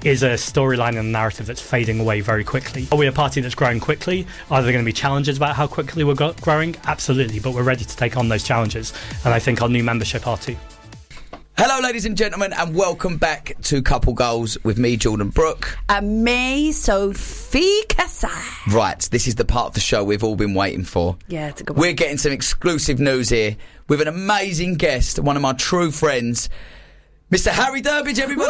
is a storyline and a narrative that's fading away very quickly. Are we a party that's growing quickly? Are there going to be challenges about how quickly we're growing? Absolutely, but we're ready to take on those challenges, and I think our new membership are too. Hello, ladies and gentlemen, and welcome back to Couple Goals with me, Jordan Brooke. And me, Sophie Kasai. Right, this is the part of the show we've all been waiting for. Yeah, it's a good one. We're getting some exclusive news here with an amazing guest, one of my true friends, Mr. Harry Durbidge, everybody.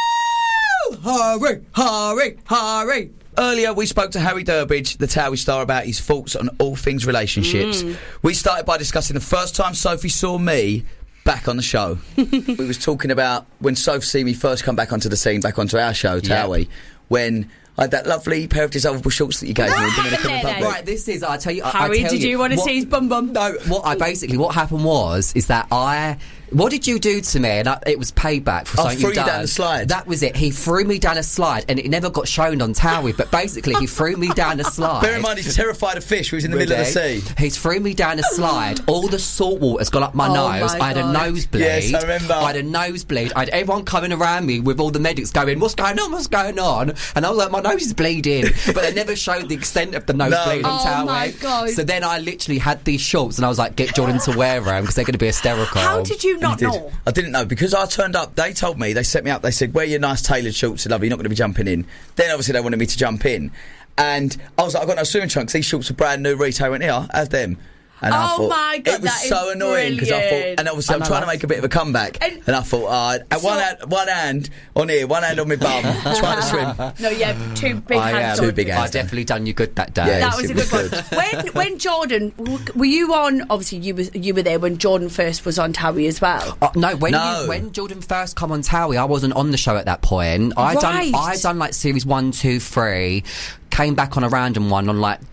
Woo! Harry, Harry, Harry. Earlier, we spoke to Harry Durbidge, the Towie star, about his thoughts on all things relationships. We started by discussing the first time Sophie saw me back on the show. We was talking about when Sophie see me first come back onto the scene, back onto our show, Towie, when I had that lovely pair of dissolvable shorts that you gave me in Dominican Republic. Right, this is, I tell you... Harry, did you want to see his bum bum? No, what happened was that what did you do to me? And it was payback for something threw you you done. down the slide. That was it. He threw me down a slide, and it never got shown on Towie, but basically he threw me down a slide. Bear in mind, he's terrified of fish. He was in the middle of the sea. He's threw me down a slide. All the salt water's gone up my nose. I had a nosebleed. Yes, I remember. I had a nosebleed. I had everyone coming around me with all the medics going, what's going on? What's going on? And I was like, my nose is bleeding. But they never showed the extent of the nosebleed on Towie. Oh my God. So then I literally had these shorts, and I was like, get Jordan to wear them because they're going to be hysterical. How did you not know? I didn't know because I turned up. They told me, they set me up. They said, wear your nice tailored shorts, lovely. You're not going to be jumping in. Then obviously they wanted me to jump in, and I was like, I've got no swimming trunks. These shorts are brand new retail. I went, here, have them. And I thought, my God, it was that so is annoying because I thought, brilliant. and obviously I'm trying to make a bit of a comeback, and I thought, one hand on here, one hand on my bum, trying to swim. No, yeah, two big hands. Two big hands. I definitely done you good that day. Yeah, That was a good one. When Jordan, were you on? Obviously, you were there when Jordan first was on Towie as well. No, when Jordan first come on Towie, I wasn't on the show at that point. I done like series 1, 2, 3, came back on a random one on like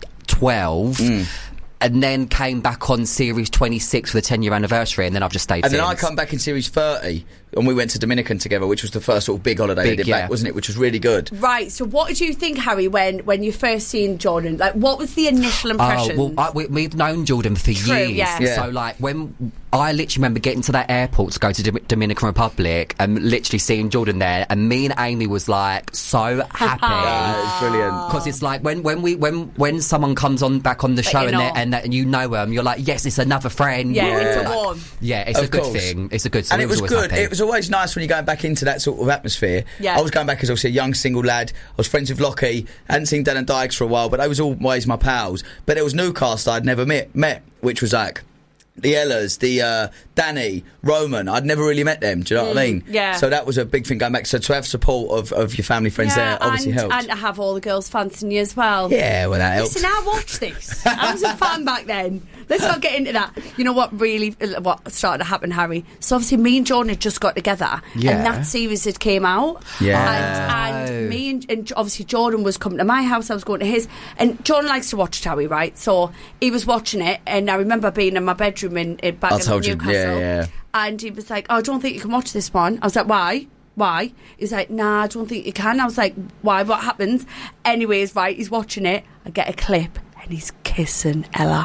12. And then came back on series 26 for the 10-year anniversary, and then I've just stayed And since. then I come back in series 30, and we went to Dominican together, which was the first sort of big holiday we did back, wasn't it? Which was really good. Right, so what did you think, Harry, when you first seen Jordan? Like, what was the initial impression? We've known Jordan for years. Yeah. So, like, when I literally remember getting to that airport to go to Dominican Republic and literally seeing Jordan there, and me and Amy was, like, so happy. Yeah, it's brilliant. Because it's like, when someone comes on back on the show and you know them, you're like, yes, it's another friend. Yeah, it's a warm. Yeah, it's a good thing. It's a good thing. And it was good. It was always nice when you're going back into that sort of atmosphere. Yeah. I was going back as obviously a young single lad. I was friends with Lockie. Hadn't seen Dan and Dykes for a while, but they was always my pals. But there was new cast I'd never met, which was like the Ellas, the Danny, Roman. I'd never really met them. Do you know what I mean? Yeah. So that was a big thing going back. So to have support of your family, friends there obviously helped. And to have all the girls fancying you as well. Yeah, well, that helped. Listen, I watched this. I was a fan back then. Let's not get into that. You know what started to happen, Harry? So obviously me and Jordan had just got together, and that series had came out. Yeah. And me and obviously Jordan was coming to my house, I was going to his, and Jordan likes to watch Towie, right? So he was watching it, and I remember being in my bedroom back in Newcastle. And he was like, oh, I don't think you can watch this one. I was like, why? He's like, nah, I don't think you can. I was like, why? What happens? Anyways, right, he's watching it. I get a clip, and he's kissing Ella.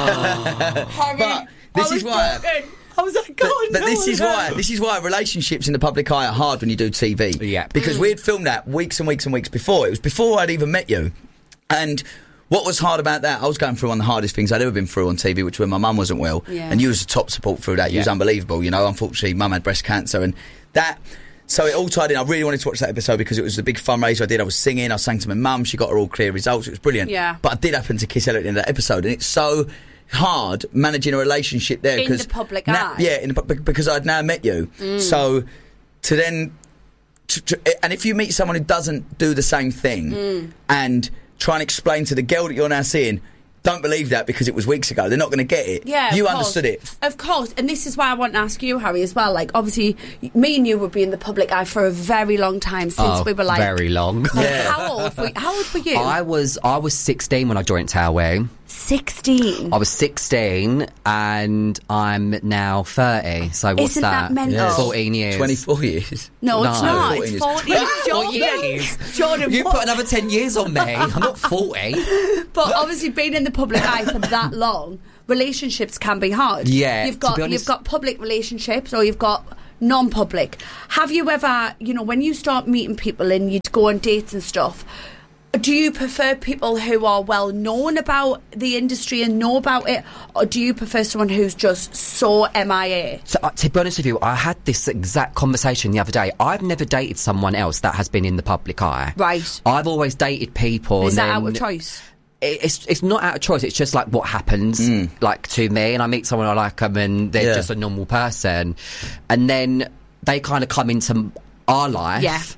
But this is why. I was like, God, but this is why relationships in the public eye are hard when you do TV. Yeah. Because we had filmed that weeks and weeks and weeks before. It was before I'd even met you. And what was hard about that, I was going through one of the hardest things I'd ever been through on TV, which was when my mum wasn't well. Yeah. And you was the top support through that. You was unbelievable, you know. Unfortunately, mum had breast cancer, and that... So it all tied in. I really wanted to watch that episode because it was the big fundraiser I did. I was singing, I sang to my mum, she got her all clear results. It was brilliant. Yeah. But I did happen to kiss Ella at the end of that episode, and it's so hard managing a relationship there. In the public eye. Yeah, because I'd now met you. So to then... and if you meet someone who doesn't do the same thing and try and explain to the girl that you're now seeing... Don't believe that because it was weeks ago. They're not going to get it. Yeah, you understood it. Of course. And this is why I want to ask you, Harry, as well. Like, obviously, me and you would be in the public eye for a very long time since we were like... very long. Yeah. How old were you? I was 16 when I joined Towie. 16? I was 16 and I'm now 30. So what's Isn't that mental? Yeah. 14 years. 24 years. No, it's not. 14 It's 40 years. Jordan, You put another 10 years on me. I'm not 40. But obviously, being in the public eye for that long, relationships can be hard. Yeah, You've to be got honest- public relationships, or you've got non-public. Have you ever, when you start meeting people and you go on dates and stuff, do you prefer people who are well known about the industry and know about it, or do you prefer someone who's just so MIA? So, to be honest with you, I had this exact conversation the other day. I've never dated someone else that has been in the public eye. Right. I've always dated people. Is that out of choice? It's not out of choice. It's just like what happens, like to me, and I meet someone I like them, and they're just a normal person, and then they kind of come into our life,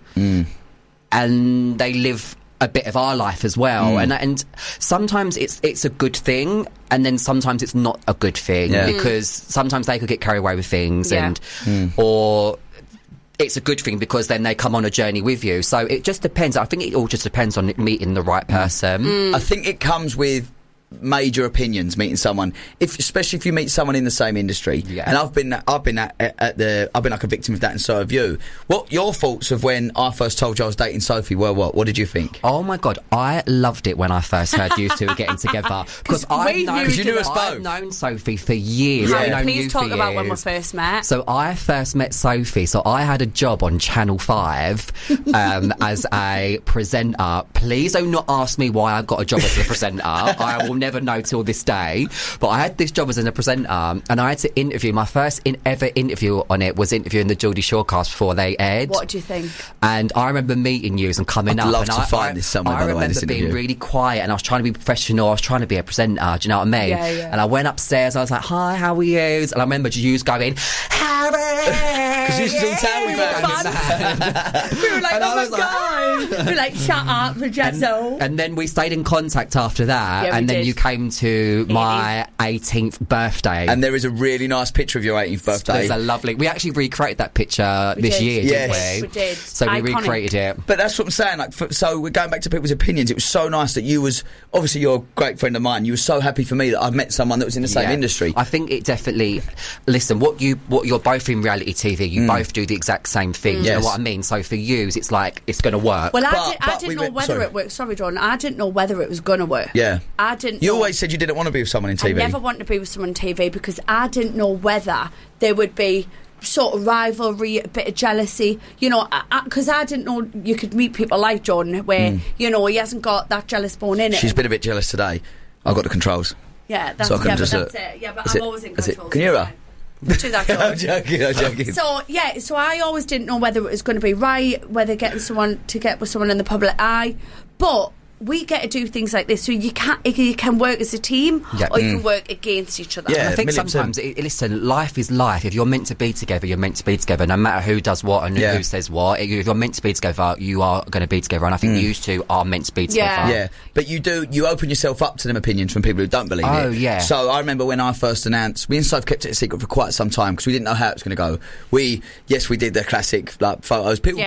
and they live a bit of our life as well, and sometimes it's a good thing, and then sometimes it's not a good thing, because sometimes they could get carried away with things, or it's a good thing because then they come on a journey with you. So it just depends. I think it all just depends on meeting the right person. I think it comes with major opinions, meeting someone, especially if you meet someone in the same industry. And I've been like a victim of that, and so have you. What your thoughts of when I first told you I was dating Sophie were? What did you think? Oh my god, I loved it when I first heard you two were getting together, because I've known Sophie for years. Please talk about when we first met. So I first met Sophie, so I had a job on Channel 5 as a presenter. Please do not ask me why I got a job as a presenter. I will never know till this day, but I had this job as a presenter, and I had to interview. My first ever interview on it was interviewing the Geordie Shorecast before they aired. What do you think? And I remember meeting you and coming up. I'd love to find this somewhere, by the way. I remember being really quiet, and I was trying to be professional. I was trying to be a presenter. Do you know what I mean? Yeah. And I went upstairs. I was like, "Hi, how are you?" And I remember you going, "Harry," because you still tell me about it. We were like, "Oh my god!" We were like, "Shut up, Regezzo." And then we stayed in contact after that, and then you came to my 18th birthday. And there is a really nice picture of your 18th birthday. There's a lovely... We actually recreated that picture this year, didn't we? We did. So we recreated it. But that's what I'm saying. So we're going back to people's opinions. It was so nice that you was... Obviously, you're a great friend of mine. You were so happy for me that I've met someone that was in the same industry. I think it definitely... Listen, what you're both in reality TV. You both do the exact same thing. You know what I mean? So for you, it's like, it's going to work. Well, I didn't know whether it worked. Sorry, Jordan. I didn't know whether it was going to work. Yeah. I didn't You always said you didn't want to be with someone in TV. I never wanted to be with someone on TV because I didn't know whether there would be sort of rivalry, a bit of jealousy, because I didn't know you could meet people like John where, he hasn't got that jealous bone in it. She's been a bit jealous today. I've got the controls. Yeah, that's, so that's it. Yeah, but I'm always in control. Can you hear her? Do that, I'm joking. So I always didn't know whether it was going to be right, whether getting someone to get with someone in the public eye, but we get to do things like this, so you can work as a team, or you can work against each other. Yeah, I think sometimes, listen, life is life. If you're meant to be together, you're meant to be together, no matter who does what and who says what. If you're meant to be together, you are going to be together, and I think you two are meant to be together. Yeah, but you open yourself up to them opinions from people who don't believe it. Oh, yeah. So I remember when I first announced, me and Soph kept it a secret for quite some time because we didn't know how it was going to go. We did the classic photos. People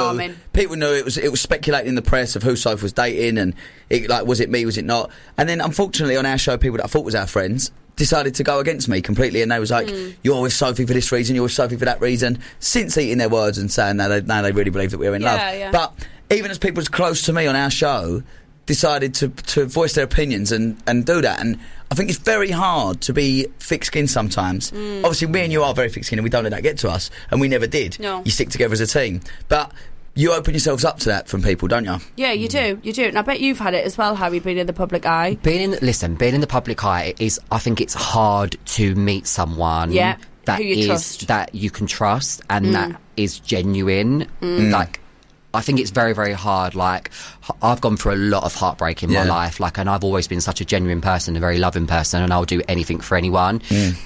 knew it was speculating in the press of who Soph was dating, and was it me, was it not? And then unfortunately on our show, people that I thought was our friends decided to go against me completely, and they was like, you're with Sophie for this reason, you're with Sophie for that reason, since eating their words and saying now they really believe that we're in love. But even as people as close to me on our show decided to voice their opinions and do that, and I think it's very hard to be thick-skinned sometimes. Obviously me and you are very thick-skinned and we don't let that get to us, and we never did. No. You stick together as a team, but you open yourselves up to that from people, don't you? Yeah, you do. And I bet you've had it as well, Harry, being in the public eye. Being in the public eye I think it's hard to meet someone that you can trust and that is genuine. Like, I think it's very, very hard. Like, I've gone through a lot of heartbreak in my life, and I've always been such a genuine person, a very loving person, and I'll do anything for anyone.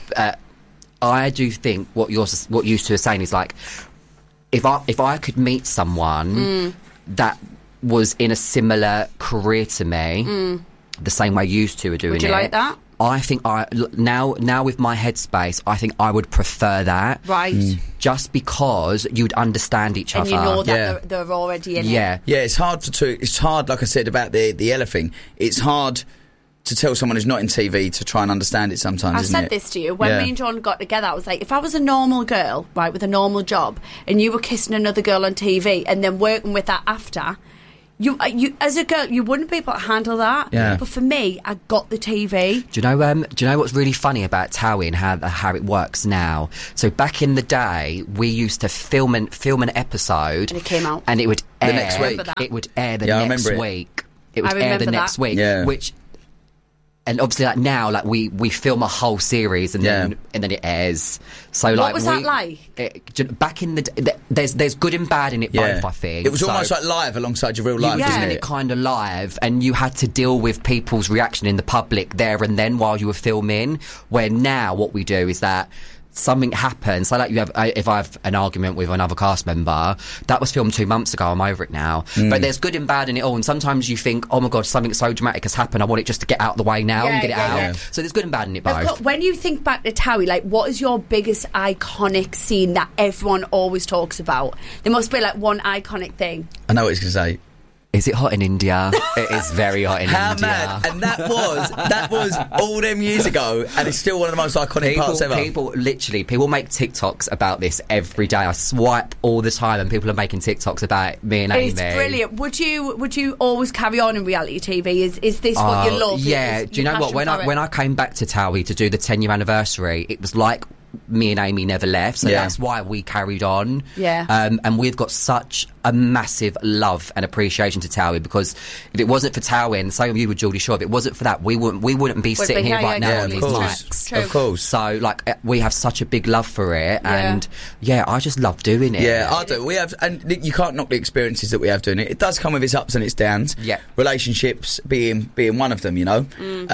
I do think what you two are saying is like, if I could meet someone that was in a similar career to me, the same way you two are doing it. Would you like that? I think now with my headspace, I think I would prefer that. Right. Just because you'd understand each other. And you know that they're already in it. Yeah, it's hard, like I said about the Ella thing, it's hard to tell someone who's not in TV to try and understand it sometimes, I said this to you. When me and John got together, I was like, if I was a normal girl, right, with a normal job, and you were kissing another girl on TV and then working with that after, You as a girl, you wouldn't be able to handle that. Yeah. But for me, I got the TV. Do you know what's really funny about Towie and how it works now? So back in the day, we used to film an episode, and it came out, and it would air the next week. It would air the next week. It would air the next week. Yeah. And obviously, like now, like we film a whole series and then it airs. So what like, was that like? Back in the there's good and bad in it both. I think it was almost like live alongside your real life. You were it kind of live, and you had to deal with people's reaction in the public there and then while you were filming. Where now, what we do is that something happens. So like if I have an argument with another cast member, that was filmed 2 months ago, I'm over it now. But there's good and bad in it all, and sometimes you think, oh my god, something so dramatic has happened, I want it just to get out of the way now and get it out. Yeah. So there's good and bad in it both. When you think back to Towie, like, what is your biggest iconic scene that everyone always talks about? There must be like one iconic thing. I know what he's going to say. Is it hot in India? It is very hot in India. How mad! And that was all them years ago, and it's still one of the most iconic parts ever. People make TikToks about this every day. I swipe all the time, and people are making TikToks about me and Amy. It's brilliant. Would you always carry on in reality TV? Is this what you love? Yeah. Do you know what? When I came back to Towie to do the 10-year anniversary, it was like me and Amy never left, so that's why we carried on. And we've got such a massive love and appreciation to Towie, because if it wasn't for Towie, and same with you with Geordie Shore, if it wasn't for that, we wouldn't be sitting here right now on these mics. Of course. So like, we have such a big love for it, and I just love doing it. Yeah, I do. We have, and you can't knock the experiences that we have doing it. It does come with its ups and its downs. Yeah, relationships being one of them, you know.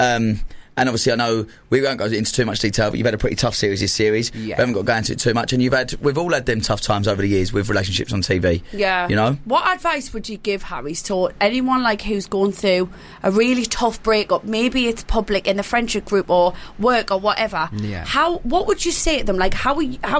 And obviously, I know we won't go into too much detail, but you've had a pretty tough series this series. We haven't got to go into it too much, and we've all had them tough times over the years with relationships on TV. Yeah, you know. What advice would you give, Harry, to anyone like who's going through a really tough breakup? Maybe it's public in the friendship group or work or whatever. Yeah. What would you say to them? Like, how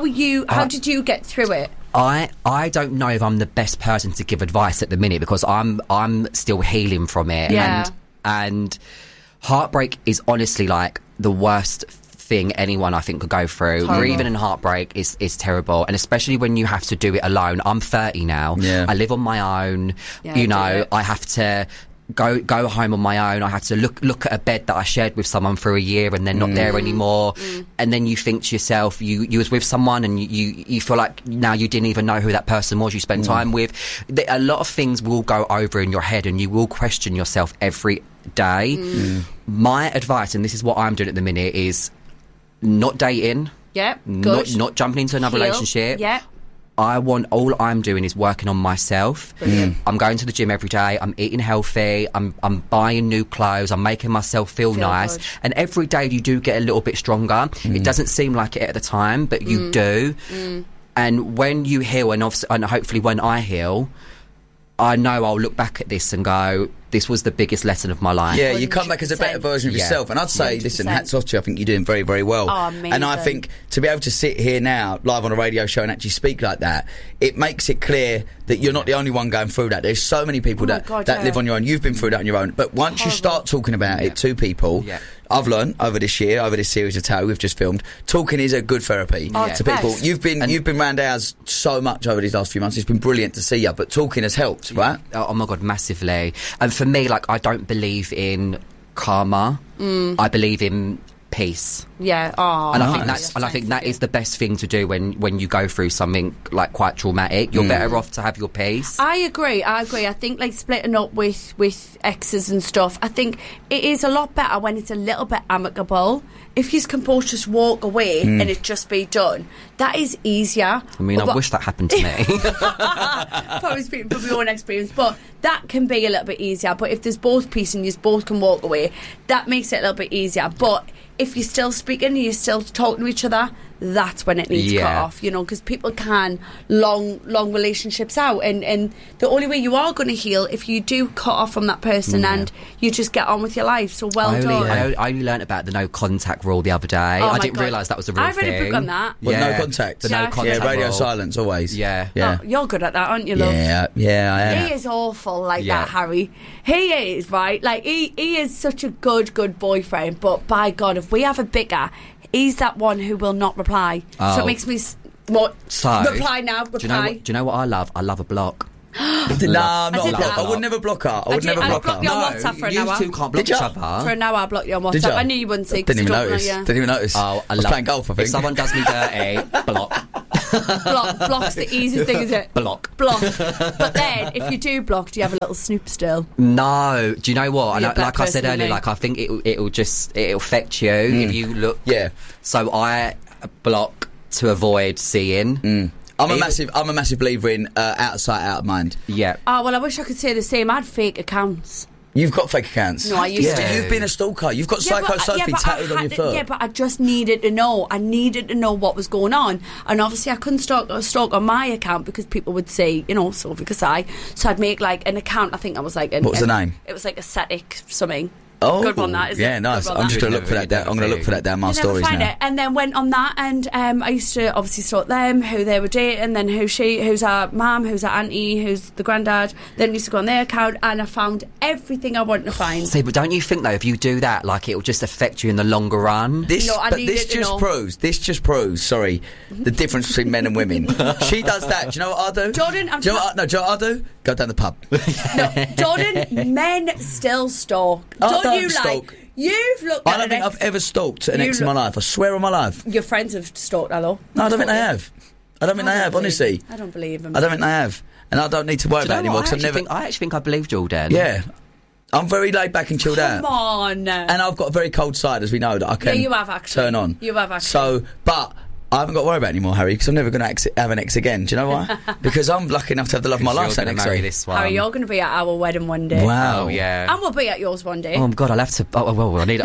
did you get through it? I don't know if I'm the best person to give advice at the minute, because I'm still healing from it. Yeah. And heartbreak is honestly like the worst thing anyone I think could go through. Grieving and heartbreak is terrible, and especially when you have to do it alone. I'm 30 now. I live on my own. I have to go home on my own. I have to look at a bed that I shared with someone for a year and they're not there anymore. And then you think to yourself, you was with someone and you feel like now you didn't even know who that person was you spent time with. A lot of things will go over in your head, and you will question yourself every day. My advice, and this is what I'm doing at the minute, is not dating. Not jumping into another relationship. All I'm doing is working on myself. I'm going to the gym every day. I'm eating healthy. I'm buying new clothes. I'm making myself feel nice. Good. And every day you do get a little bit stronger. It doesn't seem like it at the time, but you do. And when you heal, and hopefully when I heal, I know I'll look back at this and go, this was the biggest lesson of my life. Yeah, you come back as a better version of yourself. And I'd say, 100%. Listen, hats off to you. I think you're doing very, very well. Oh, amazing. And I think to be able to sit here now, live on a radio show, and actually speak like that, it makes it clear that you're not the only one going through that. There's so many people that live on your own. You've been through that on your own. But once you start talking about it to people, I've learned over this year, over this series of Towie we've just filmed, talking is a good therapy to people. You've been round ours so much over these last few months. It's been brilliant to see you, but talking has helped, right? Oh my God, massively. And for me, like, I don't believe in karma. I believe in peace. Yeah. And I think that is the best thing to do when you go through something like quite traumatic. You're better off to have your peace. I agree. I think like splitting up with exes and stuff, I think it is a lot better when it's a little bit amicable. If you can both just walk away and it just be done, that is easier. I mean, I wish that happened to me. Probably speaking from my own experience, but that can be a little bit easier. But if there's both peace and you both can walk away, that makes it a little bit easier. But if you're still speaking and you're still talking to each other, that's when it needs cut off, you know, because people can long relationships out, and the only way you are going to heal if you do cut off from that person and you just get on with your life. So done. I only learnt about the no contact rule the other day. I didn't realise that was a real thing. I read a book on that. No contact. The no contact radio rule. Silence always. Yeah. Oh, you're good at that, aren't you, love? Yeah, I am. He is awful like that, Harry. He is, right? Like, he is such a good boyfriend, but by God, if we have a bicker, he's that one who will not reply. So it makes me reply now. Reply. Do you know what I love? I love a block. No, I'm not a block. I would never block her. I would never block her. I blocked you on WhatsApp for an hour. You two can't block each other. For an hour, I blocked you on WhatsApp. I knew you wouldn't see. Didn't even notice. Oh, I was playing golf, I think. If someone does me dirty, block. Block's the easiest thing, is it? Block. But then, if you do block, do you have a little snoop still? No. Do you know what? Like I said earlier, like I think it'll affect you if you look. Yeah. So I block to avoid seeing. I'm a massive believer in out of sight, out of mind. Yeah. Oh, well, I wish I could say the same. I had fake accounts. You've got fake accounts. No, I used to. You've been a stalker. You've got Psycho Sophie tattooed on your foot. Yeah, but I just needed to know. I needed to know what was going on. And obviously I couldn't stalk on my account because people would say, Sophie Kasai. So I'd make like an account. I think I was like... What was the name? It was like Aesthetic something. Oh, good one, that, isn't it? Yeah, nice. I'm just going to look for that down. I'm going to look for that down my stories now. It. And then went on that, and I used to obviously stalk them, who they were dating, then who's our mum, who's our auntie, who's the granddad. Then I used to go on their account, and I found everything I wanted to find. See, but don't you think though, if you do that, like it will just affect you in the longer run? This just proves the difference between men and women. She does that. Do you know what I do? Jordan, do you know what I do? Go down the pub. No, Jordan, men still stalk. Don't you stalk. You've looked at I don't think I've ever stalked an ex in my life. I swear on my life. Your friends have stalked, hello? No, I don't think they have. Honestly. I don't believe them. I don't think they have. And I don't need to worry about it anymore because I actually think I believe Jordan. Yeah. I'm very laid back and chilled out. Come on. And I've got a very cold side, as we know, that I can you have actually. turn on. You have actually. So, but... I haven't got to worry about it anymore, Harry, because I'm never going to have an ex again. Do you know why? Because I'm lucky enough to have the love of my life. You're going to marry this one. Harry, you're going to be at our wedding one day. Wow. Oh, yeah. And we'll be at yours one day. Oh, God, I'll have to... Oh, well, I'll need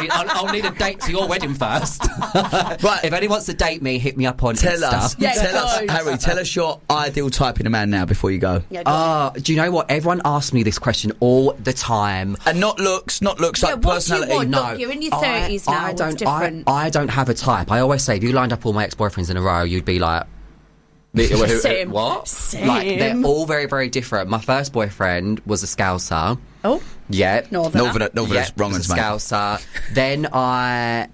a date to your wedding first. Right. If anyone wants to date me, hit me up on Tell Insta. us, Harry, tell us your ideal type in a man now before you go. Yeah, do you know what? Everyone asks me this question all the time. And not looks, like personality. What do you want? No. Look, you're in your 30s now. It's different. I don't have a type. I always say, if you lined up all my ex-boyfriends in a row, you'd be like... Same. What? Same. Like, they're all very, very different. My first boyfriend was a Scouser. Oh? Yeah. Northerner. Wrong ones, mate. Scouser. Then I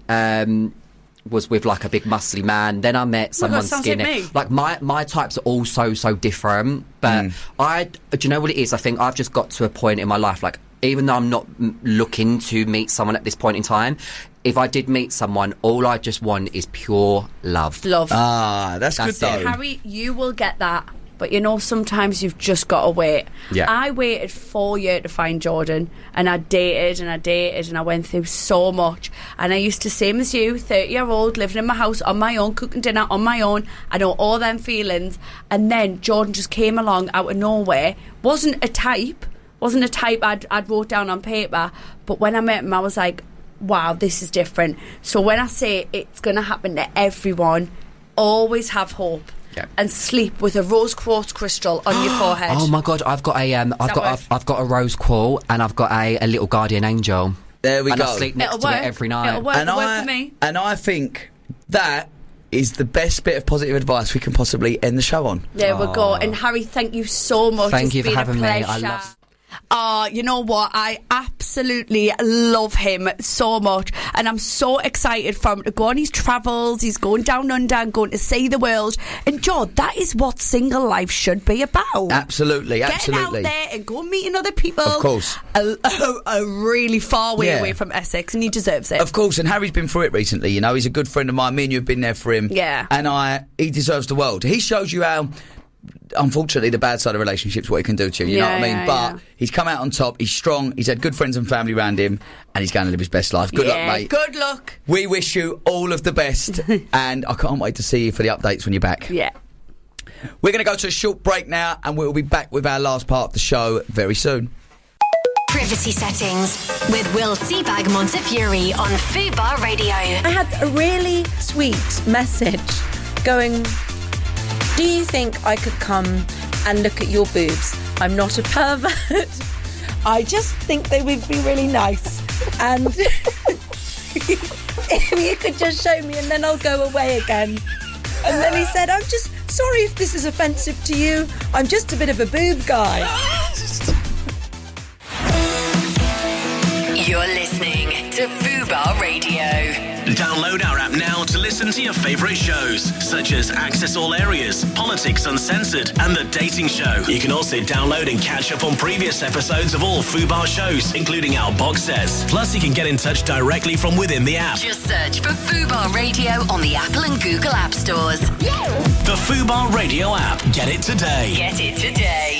was with like a big muscly man. Then I met someone skinny. Like my types are all so different. But do you know what it is? I think I've just got to a point in my life, like, even though I'm not looking to meet someone at this point in time, if I did meet someone, all I just want is pure love. Ah, that's good though. Harry, you will get that. But sometimes you've just got to wait. Yeah. I waited 4 years to find Jordan, and I dated and I went through so much. And I used to, same as you, 30-year-old, living in my house on my own, cooking dinner on my own. I know all them feelings. And then Jordan just came along out of nowhere. Wasn't a type I'd wrote down on paper. But when I met him, I was like, wow, this is different. So when I say it's going to happen to everyone, always have hope. Yeah. And sleep with a rose quartz crystal on your forehead. Oh my God! I've got a rose quartz and I've got a little guardian angel. There we go. I sleep next to it every night. It'll work for me. And I think that is the best bit of positive advice we can possibly end the show on. There we go. And Harry, thank you so much. Thank you for having me. I love. You know what? I absolutely love him so much, and I'm so excited for him to go on his travels. He's going down under and going to see the world. And Joe, that is what single life should be about. Absolutely. Getting out there and go meeting other people. Of course. A really far way away from Essex, and he deserves it. Of course, and Harry's been through it recently. He's a good friend of mine. Me and you have been there for him. Yeah. And he deserves the world. He shows you how... Unfortunately, the bad side of relationships, what it can do to you, you know what I mean? But he's come out on top, he's strong, he's had good friends and family around him, and he's going to live his best life. Good luck, mate. Good luck. We wish you all of the best, and I can't wait to see you for the updates when you're back. Yeah. We're going to go to a short break now, and we'll be back with our last part of the show very soon. Privacy settings with Will Seabag Montefiore on Fubar Radio. I had a really sweet message going... Do you think I could come and look at your boobs? I'm not a pervert. I just think they would be really nice. And if you could just show me and then I'll go away again. And then he said, I'm just sorry if this is offensive to you. I'm just a bit of a boob guy. You're listening to Fubar Radio. Download our app now to listen listen to your favourite shows, such as Access All Areas, Politics Uncensored, and The Dating Show. You can also download and catch up on previous episodes of all Fubar shows, including our box sets. Plus, you can get in touch directly from within the app. Just search for Fubar Radio on the Apple and Google App Stores. The Fubar Radio app. Get it today. Get it today.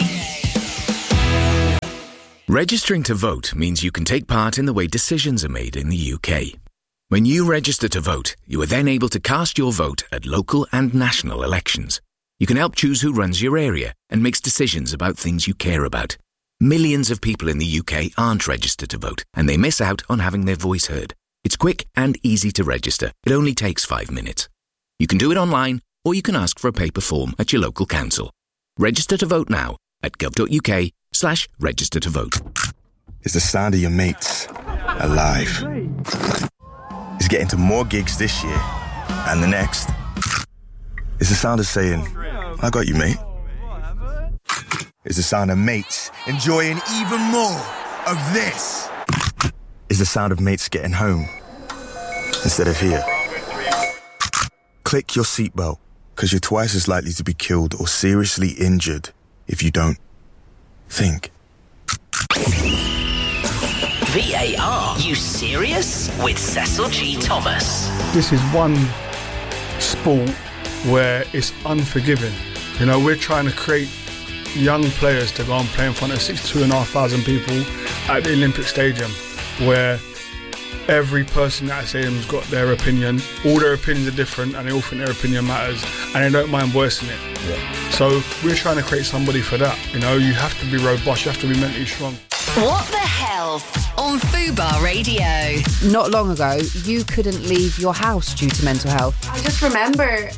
Registering to vote means you can take part in the way decisions are made in the UK. When you register to vote, you are then able to cast your vote at local and national elections. You can help choose who runs your area and makes decisions about things you care about. Millions of people in the UK aren't registered to vote, and they miss out on having their voice heard. It's quick and easy to register. It only takes 5 minutes. You can do it online, or you can ask for a paper form at your local council. Register to vote now at gov.uk/register to vote. It's the sound of your mates alive. It's getting to more gigs this year and the next. It's the sound of saying, I got you, mate. It's the sound of mates enjoying even more of this. It's the sound of mates getting home instead of here. Click your seatbelt, because you're twice as likely to be killed or seriously injured if you don't. Think. VAR, you serious? With Cecil G. Thomas. This is one sport where it's unforgiving. You know, we're trying to create young players to go and play in front of 62,500 people at the Olympic Stadium, where every person at that stadium's got their opinion. All their opinions are different, and they all think their opinion matters, and they don't mind voicing it. Yeah. So we're trying to create somebody for that. You know, you have to be robust, you have to be mentally strong. What the Health on Fubar Radio. Not long ago, you couldn't leave your house due to mental health. I just remember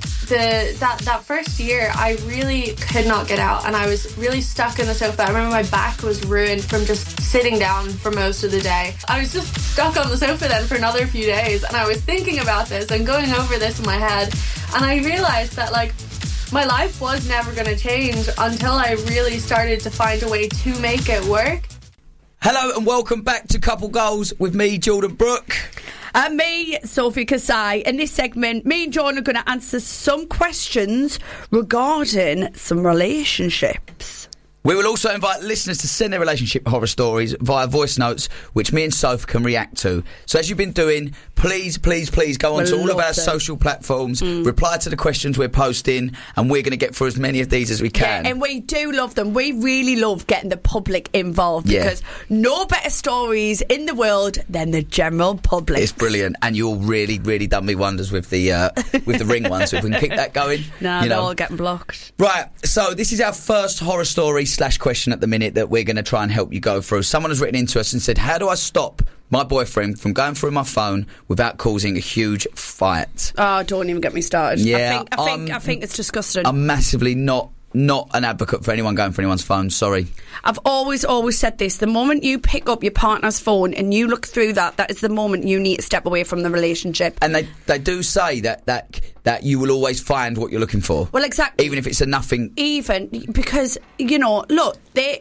that first year, I really could not get out, and I was really stuck in the sofa. I remember my back was ruined from just sitting down for most of the day. I was just stuck on the sofa then for another few days, and I was thinking about this and going over this in my head, and I realised that, like, my life was never going to change until I really started to find a way to make it work. Hello and welcome back to Couple Goals with me, Jordan Brooke. And me, Sophie Kasai. In this segment, me and Jordan are going to answer some questions regarding some relationships. We will also invite listeners to send their relationship horror stories via voice notes, which me and Soph can react to. So as you've been doing, please go on to all of our social platforms, reply to the questions we're posting, and we're going to get through as many of these as we can. Yeah, and we do love them. We really love getting the public involved, because no better stories in the world than the general public. It's brilliant, and you're really, really done me wonders with the ring one, so if we can keep that going. No, they're all getting blocked. Right, so this is our first horror story / question at the minute that we're going to try and help you go through. Someone has written into us and said, how do I stop my boyfriend from going through my phone without causing a huge fight? Oh, don't even get me started. Yeah, I think it's disgusting. I'm massively not an advocate for anyone going for anyone's phone, sorry. I've always said this. The moment you pick up your partner's phone and you look through that is the moment you need to step away from the relationship. And they do say that you will always find what you're looking for. Well, exactly. Even if it's a nothing. Even because, you know, look,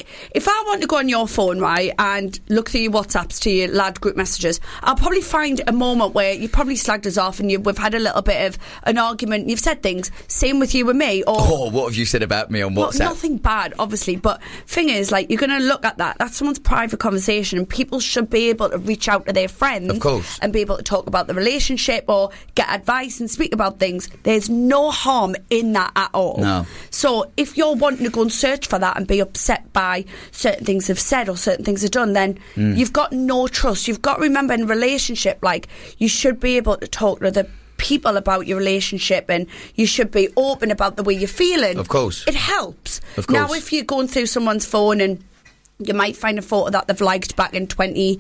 if I want to go on your phone, right, and look through your WhatsApps to your lad group messages, I'll probably find a moment where you probably slagged us off and we've had a little bit of an argument. You've said things. Same with you and me. Or what have you said about me on WhatsApp? Well, nothing bad, obviously, but thing is, like, you're going to look at that. That's someone's private conversation, and people should be able to reach out to their friends, of course, and be able to talk about the relationship or get advice and speak about things. There's no harm in that at all. No. So if you're wanting to go and search for that and be upset by certain things they've said or certain things they've done, then you've got no trust. You've got to remember, in a relationship, like, you should be able to talk to the people about your relationship, and you should be open about the way you're feeling. Of course. It helps. Of course. Now, if you're going through someone's phone and you might find a photo that they've liked back in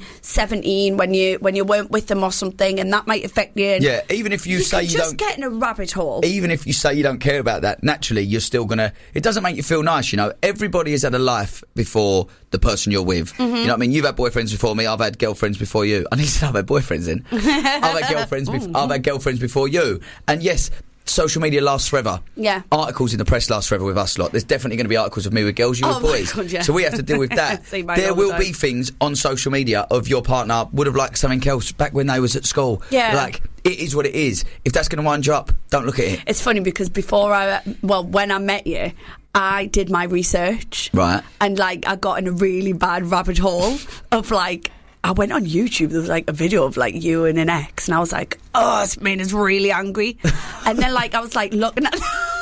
2017 when you weren't with them or something, and that might affect you. Yeah, even if you say you don't... just get in a rabbit hole. Even if you say you don't care about that, naturally you're still going to... It doesn't make you feel nice, you know. Everybody has had a life before the person you're with. Mm-hmm. You know what I mean? You've had boyfriends before me, I've had girlfriends before you. I need to know I've had boyfriends in. I've had girlfriends before you. And yes... social media lasts forever. Yeah. Articles in the press last forever with us lot. There's definitely going to be articles of me with girls, you with boys. God, yeah. So we have to deal with that. There will be things on social media of your partner would have liked something else back when they was at school. Yeah. Like, it is what it is. If that's going to wind you up, don't look at it. It's funny because when I met you, I did my research. Right. And, like, I got in a really bad rabbit hole of, like, I went on YouTube, there was, like, a video of, like, you and an ex, and I was like, oh, this man is really angry. And then, like, I was, like, looking at...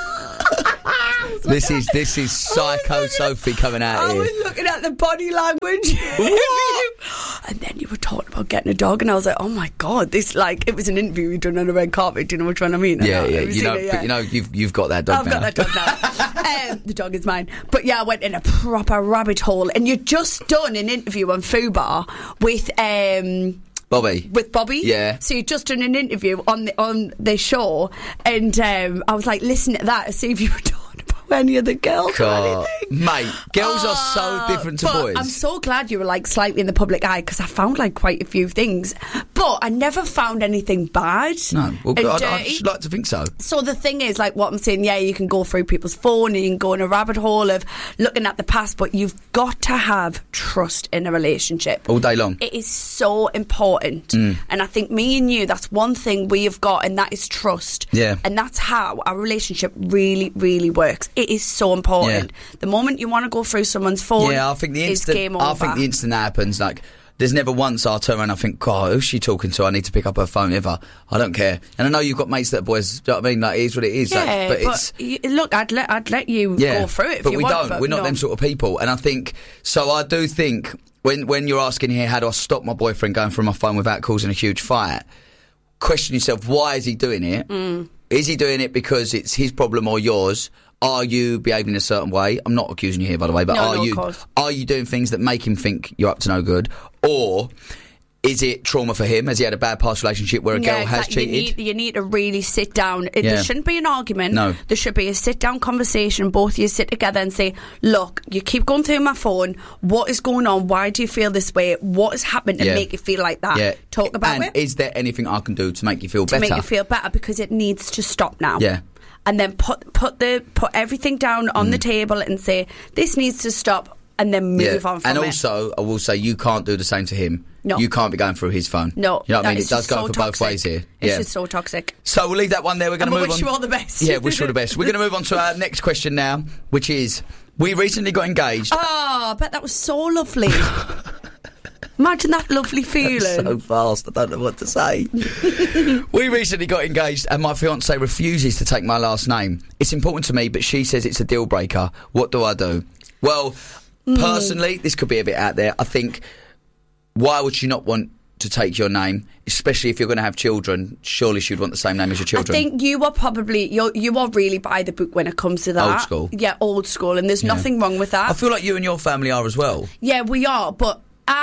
This is psycho Sophie coming out here. I was looking at the body language. And then you were talking about getting a dog, and I was like, oh my God, this, like, it was an interview we'd done on a red carpet. Do you know which one I mean? Yeah. But you know, you've got that dog now. I've got that dog now. The dog is mine. But yeah, I went in a proper rabbit hole, and you'd just done an interview on Fubar with Bobby. With Bobby? Yeah. So you'd just done an interview on the show, and I was like, listen to that and see if you were talking about any of the girls or anything. Mate, girls are so different to boys. I'm so glad you were, like, slightly in the public eye, because I found, like, quite a few things, but I never found anything bad. No, well, I'd like to think so. So the thing is, like, what I'm saying, yeah, you can go through people's phone and you can go in a rabbit hole of looking at the past, but you've got to have trust in a relationship all day long. It is so important. And I think me and you, that's one thing we have got, and that is trust. Yeah. And that's how our relationship really, really works. It is so important. Yeah. The moment you want to go through someone's phone, I think the instant, game over. I think the instant that happens, like, there's never once I'll turn around and I think, God, who's she talking to? I need to pick up her phone ever. I don't care. And I know you've got mates that are boys, do you know what I mean? Like, it is what it is. Yeah, like, but look, I'd let you go through it if you want. But we don't. We're not them sort of people. And I think, so I do think, when you're asking here, how do I stop my boyfriend going through my phone without causing a huge fight? Question yourself, why is he doing it? Is he doing it because it's his problem or yours? Are you behaving in a certain way? I'm not accusing you here, by the way, but are you doing things that make him think you're up to no good? Or is it trauma for him? Has he had a bad past relationship where a girl has cheated? You need to really sit down. There shouldn't be an argument. No. There should be a sit-down conversation. Both of you sit together and say, look, you keep going through my phone. What is going on? Why do you feel this way? What has happened to make you feel like that? Yeah. Talk about it. And is there anything I can do to make you feel better? To make you feel better, because it needs to stop now. Yeah. And then put everything down on the table and say, this needs to stop, and then move on from it. And also, I will say, you can't do the same to him. No. You can't be going through his phone. No. You know what I mean? It does go so for both ways here. It's just so toxic. So we'll leave that one there. We're going to move on. Wish you all the best. Yeah, wish you all the best. We're going to move on to our next question now, which is, we recently got engaged. Oh, I bet that was so lovely. Imagine that lovely feeling. So fast, I don't know what to say. We recently got engaged and my fiancée refuses to take my last name. It's important to me, but she says it's a deal breaker. What do I do? Well, personally, this could be a bit out there. I think, why would she not want to take your name, especially if you're going to have children? Surely she'd want the same name as your children. I think you are probably you are really by the book when it comes to that. Old school. Yeah, old school, and there's nothing wrong with that. I feel like you and your family are as well. Yeah, we are, but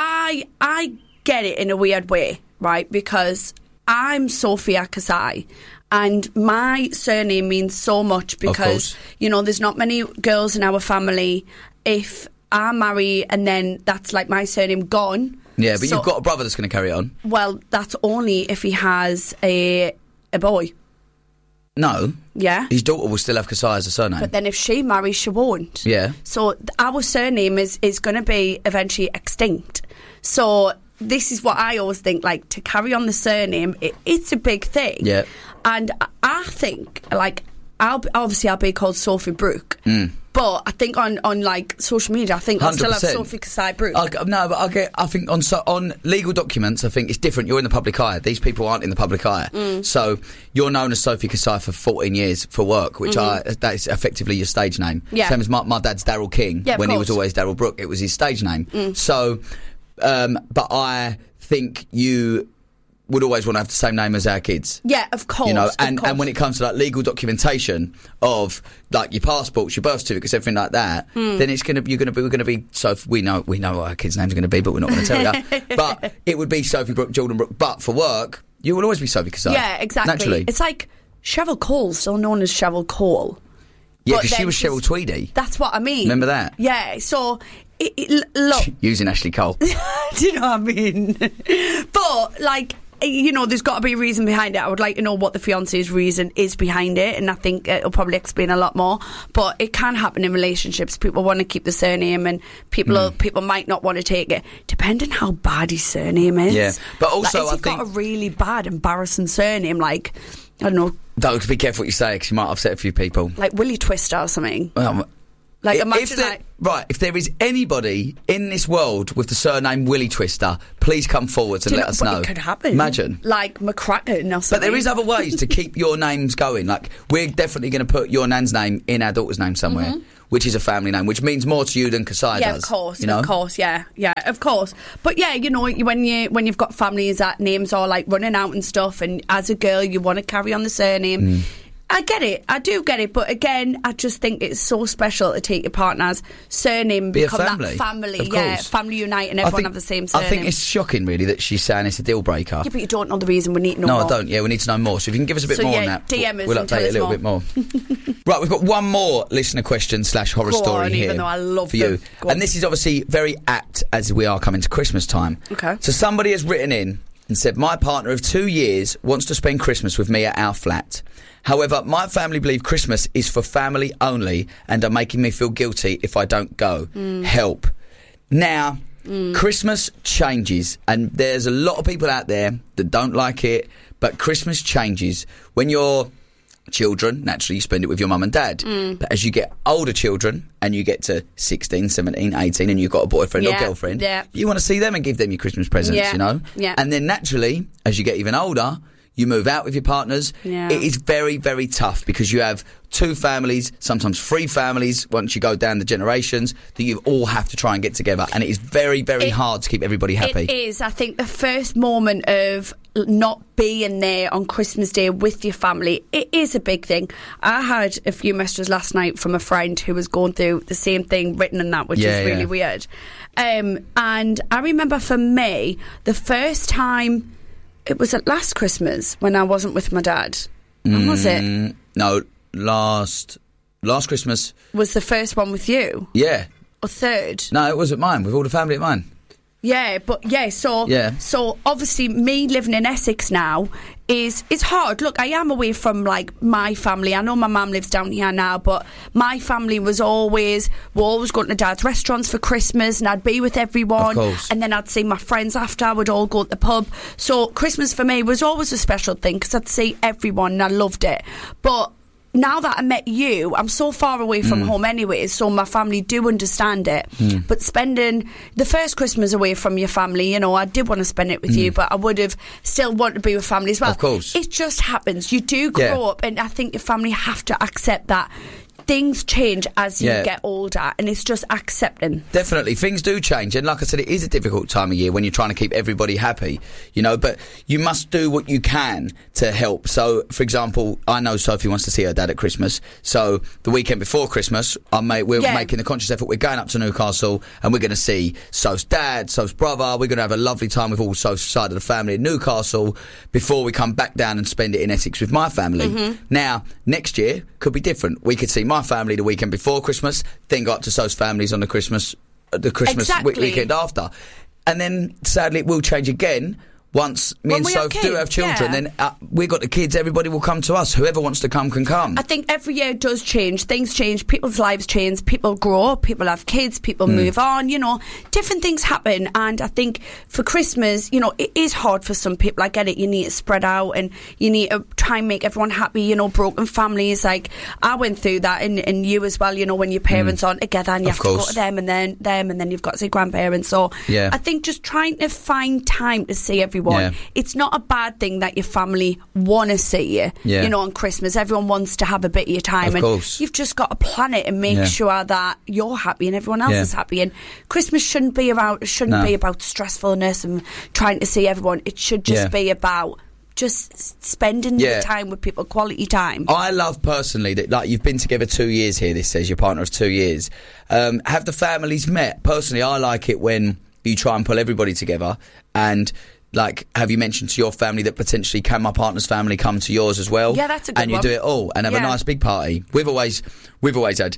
I get it in a weird way, right? Because I'm Sophia Kasai, and my surname means so much because, you know, there's not many girls in our family. If I marry and then that's like my surname gone. Yeah, but you've got a brother that's going to carry it on. Well, that's only if he has a boy. No. Yeah. His daughter will still have Kasai as a surname. But then if she marries, she won't. Yeah. So our surname is going to be eventually extinct. So this is what I always think, like, to carry on the surname, it's a big thing. Yeah. And I think, like, I'll be called Sophie Brooke. But I think on like social media, I think I'll still have Sophie Kasai Brooke. No, but I think on legal documents, I think it's different. You're in the public eye. These people aren't in the public eye. So you're known as Sophie Kasai for 14 years for work, which that is effectively your stage name. Yeah. Same as my dad's Daryl King. Yeah, when he was always Daryl Brooke, it was his stage name. So, but I think you would always want to have the same name as our kids. Yeah, of course. You know, and when it comes to like legal documentation of like your passports, your birth certificates, everything like that, then we're gonna be Sophie. We know what our kids' names are going to be, but we're not going to tell you. But it would be Sophie Brooke, Jordan Brooke. But for work, you will always be Sophie Kasai. Yeah, exactly. Naturally, it's like Cheryl Cole, still known as Cheryl Cole. Yeah, because she was Cheryl Tweedy. That's what I mean. Remember that? Yeah. So look, using Ashley Cole. Do you know what I mean? But like, there's got to be a reason behind it. I would like to know what the fiance's reason is behind it, and I think it'll probably explain a lot more. But it can happen in relationships. People want to keep the surname, and people might not want to take it, depending how bad his surname is. Yeah, but also I think got a really bad, embarrassing surname, like, I don't know. Don't be careful what you say, because you might upset a few people. Like Willie Twister or something. Like, imagine if there is anybody in this world with the surname Willie Twister, please come forward and let us know. It could happen. Imagine. Like McCracken or something. But there is other ways to keep your names going. Like, we're definitely going to put your nan's name in our daughter's name somewhere, which is a family name, which means more to you than Kasai does. Yeah, of course, yeah, of course. But yeah, when you've got families that names are like running out and stuff, and as a girl you want to carry on the surname. I get it. I do get it. But again, I just think it's so special to take your partner's surname and become that family. Yeah, family unite and everyone have the same surname. I think it's shocking, really, that she's saying it's a deal breaker. Yeah, but you don't know the reason. We need to know more. No, I don't. Yeah, we need to know more. So if you can give us a bit more on that, DM us we'll update a little bit more. Right, we've got one more listener question / horror story here even though I love for you. And this is obviously very apt as we are coming to Christmas time. Okay. So somebody has written in and said, my partner of 2 years wants to spend Christmas with me at our flat. However, my family believe Christmas is for family only and are making me feel guilty if I don't go. Help. Now, Christmas changes, and there's a lot of people out there that don't like it, but Christmas changes. When you're children, naturally you spend it with your mum and dad. But as you get older children and you get to 16, 17, 18 and you've got a boyfriend or girlfriend, you want to see them and give them your Christmas presents, you know? Yeah. And then naturally, as you get even older, you move out with your partners. Yeah. It is very, very tough because you have 2 families, sometimes 3 families, once you go down the generations, that you all have to try and get together. And it is very, very hard to keep everybody happy. It is. I think the first moment of not being there on Christmas Day with your family, it is a big thing. I had a few messages last night from a friend who was going through the same thing written in that, which is really weird. And I remember for me, the first time, it was at last Christmas when I wasn't with my dad. When was it? No, last Christmas. Was the first one with you? Yeah. Or third? No, it was at mine, with all the family at mine. Yeah, but so obviously me living in Essex now it's hard. Look, I am away from like my family. I know my mum lives down here now, but my family we're always going to Dad's restaurants for Christmas, and I'd be with everyone, and then I'd see my friends after. I would all go to the pub. So Christmas for me was always a special thing because I'd see everyone and I loved it. But now that I met you, I'm so far away from home anyway, so my family do understand it. But spending the first Christmas away from your family, I did want to spend it with you, but I would have still wanted to be with family as well. Of course. It just happens. You do grow up, and I think your family have to accept that. Things change as you get older, and it's just accepting. Definitely, things do change, and like I said, it is a difficult time of year when you're trying to keep everybody happy, but you must do what you can to help. So, for example, I know Sophie wants to see her dad at Christmas, so the weekend before Christmas, we're making the conscious effort. We're going up to Newcastle, and we're going to see Soph's dad, Soph's brother. We're going to have a lovely time with all Soph's side of the family in Newcastle before we come back down and spend it in Essex with my family. Now, next year could be different. We could see my family the weekend before Christmas, then go up to So's families on the Christmas weekend after, and then sadly it will change again once me and Soph do have children. Then we got the kids, everybody will come to us. Whoever wants to come can come. I think every year does change. Things change, people's lives change, people grow up, people have kids, people move on, different things happen. And I think for Christmas, it is hard for some people. I get it, you need to spread out and you need to try and make everyone happy, broken families. Like I went through that, and you as well, when your parents aren't together and you have to go to them and then you've got to see grandparents. So I think just trying to find time to see everyone. It's not a bad thing that your family want to see you. On Christmas, everyone wants to have a bit of your time, and you've just got to plan it and make sure that you're happy and everyone else is happy. And Christmas shouldn't be about stressfulness and trying to see everyone. It should just be about just spending the time with people, quality time. I love personally that, like, you've been together 2 years here. This says your partner of 2 years. Have the families met? Personally, I like it when you try and pull everybody together. And like, have you mentioned to your family that potentially can my partner's family come to yours as well? Yeah, that's a good one. And you do it all and have a nice big party. We've always had